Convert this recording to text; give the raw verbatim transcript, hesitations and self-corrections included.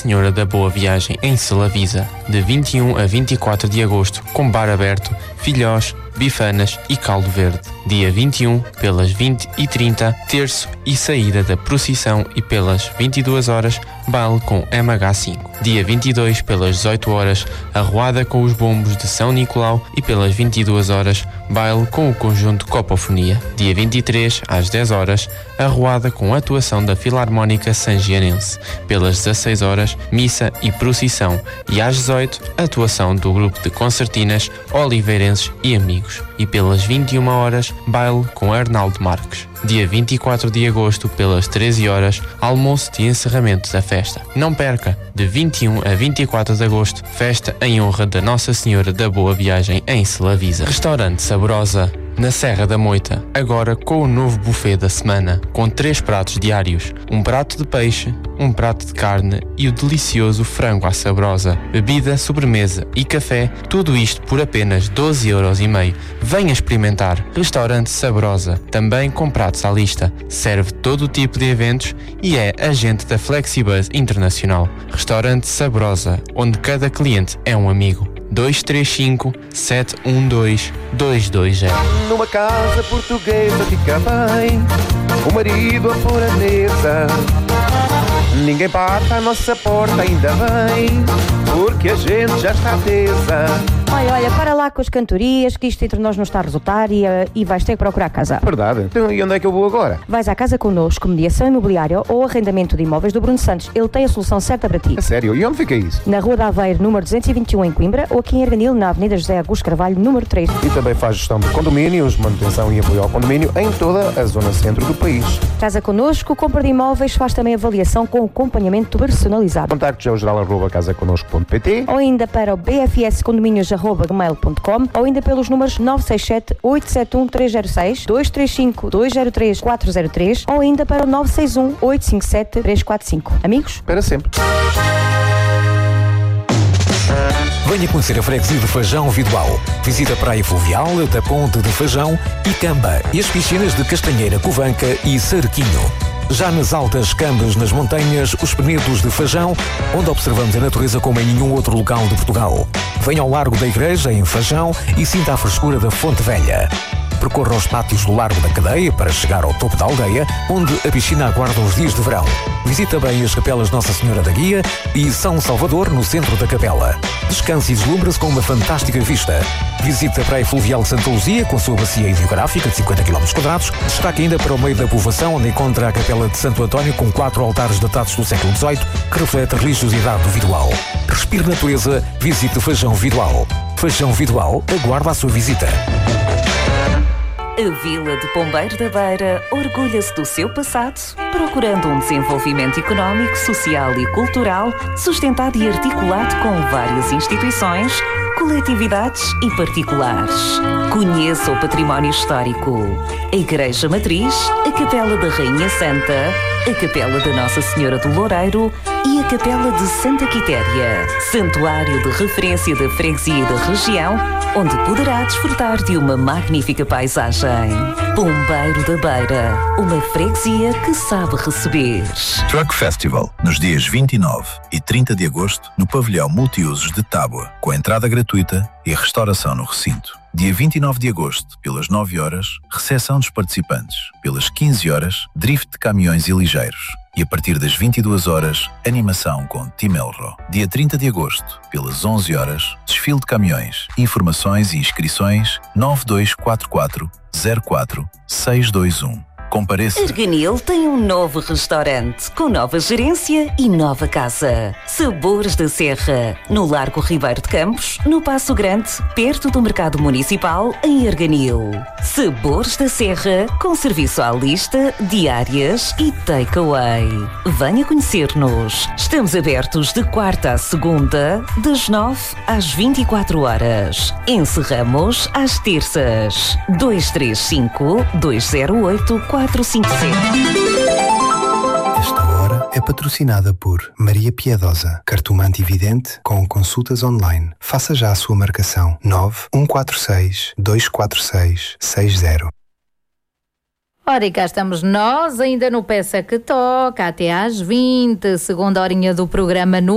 Senhora da Boa Viagem em Selavisa, de vinte e um a vinte e quatro de agosto, com bar aberto, filhós, bifanas e caldo verde. Dia vinte e um, pelas vinte e trinta, terço e saída da procissão, e pelas vinte e duas horas, baile com M H cinco. Dia vinte e dois, pelas dezoito horas, arruada com os bombos de São Nicolau, e pelas vinte e duas horas, baile com o conjunto Copofonia. Dia vinte e três, às dez horas, arruada com a atuação da Filarmónica Sangianense. Pelas dezasseis horas, missa e procissão, e às dezoito, atuação do grupo de concertinas Oliveirenses e Amigos. E pelas vinte e uma horas, baile com Arnaldo Marques. Dia vinte e quatro de agosto, pelas treze horas, almoço de encerramento da festa. Não perca, de vinte e um a vinte e quatro de agosto, festa em honra da Nossa Senhora da Boa Viagem em Selavisa. Restaurante Saborosa, na Serra da Moita, agora com o novo buffet da semana, com três pratos diários, um prato de peixe, um prato de carne e o delicioso frango à saborosa. Bebida, sobremesa e café, tudo isto por apenas doze euros e meio. Venha experimentar. Restaurante Saborosa, também com pratos à lista. Serve todo o tipo de eventos e é agente da Flexibus Internacional. Restaurante Saborosa, onde cada cliente é um amigo. dois três cinco, sete um dois, dois dois zero. Numa casa portuguesa fica bem, o marido a pôr a mesa. Ninguém bate à nossa porta, ainda bem, porque a gente já está tesa. Olha, olha, para lá com as cantorias, que isto entre nós não está a resultar e, uh, e vais ter que procurar casa. Verdade. Então, e onde é que eu vou agora? Vais à Casa Connosco, mediação imobiliária ou arrendamento de imóveis do Bruno Santos. Ele tem a solução certa para ti. A sério? E onde fica isso? Na Rua da Aveiro, número duzentos e vinte e um, em Coimbra, ou aqui em Erganil, na Avenida José Augusto Carvalho, número três. E também faz gestão de condomínios, manutenção e apoio ao condomínio em toda a zona centro do país. Casa Connosco, compra de imóveis, faz também avaliação com acompanhamento personalizado. Contactos é o geral arroba casa connosco ponto pt ou ainda para o b f s condomínios arroba gmail ponto com ou ainda pelos números nove seis sete, oito sete um, três zero seis, dois três cinco, dois zero três, quatro zero três ou ainda para o nove seis um, oito cinco sete, três quatro cinco. Amigos? Para sempre. Venha conhecer a freguesia de Fajão Vidoal. Visita a Praia Fluvial, da Ponte de Fajão e Camba e as piscinas de Castanheira, Covanca e Sarquinho. Já nas altas Cambas, nas montanhas, os Penedos de Fajão, onde observamos a natureza como em nenhum outro local de Portugal. Venha ao Largo da Igreja, em Fajão, e sinta a frescura da Fonte Velha. Percorra os pátios do Largo da Cadeia para chegar ao topo da aldeia, onde a piscina aguarda os dias de verão. Visite também as capelas Nossa Senhora da Guia e São Salvador, no centro da capela. Descanse e deslumbra-se com uma fantástica vista. Visite a Praia Fluvial de Santa Luzia, com sua bacia hidrográfica de cinquenta quilómetros quadrados. Destaque ainda para o meio da povoação, onde encontra a capela de Santo António, com quatro altares datados do século dezoito, que reflete a religiosidade do Vidoal. Respire natureza, visite Fajão Vidoal. Fajão Vidoal aguarda a sua visita. A Vila de Pombeiro da Beira orgulha-se do seu passado, procurando um desenvolvimento económico, social e cultural sustentado e articulado com várias instituições, coletividades e particulares. Conheça o património histórico, a Igreja Matriz, a Capela da Rainha Santa, a Capela da Nossa Senhora do Loureiro e a Capela de Santa Quitéria, santuário de referência da freguesia e da região, onde poderá desfrutar de uma magnífica paisagem. Pombeiro da Beira, uma freguesia que sabe receber. Truck Festival, nos dias vinte e nove e trinta de agosto, no pavilhão multiusos de Tábua, com entrada gratuita e restauração no recinto. Dia vinte e nove de agosto, pelas nove horas, recepção dos participantes. Pelas quinze horas, drift de caminhões e ligeiros. E a partir das vinte e duas horas, animação com Tim Elro. Dia trinta de agosto, pelas onze horas, desfile de caminhões. Informações e inscrições nove dois quatro quatro, zero quatro, seis dois um. Compareça. Erganil tem um novo restaurante, com nova gerência e nova casa. Sabores da Serra, no Largo Ribeiro de Campos, no Paço Grande, perto do Mercado Municipal, em Erganil. Sabores da Serra, com serviço à lista, diárias e takeaway. Venha conhecer-nos. Estamos abertos de quarta à segunda, das nove às vinte e quatro horas. Encerramos às terças. dois três cinco, dois zero oito, quatro cinco zero. Esta hora é patrocinada por Maria Piedosa, cartomante e vidente com consultas online. Faça já a sua marcação nove um quatro seis, dois quatro seis, seis zero. Ora, e cá estamos nós, ainda no Peça que Toca, até às vinte, segunda horinha do programa no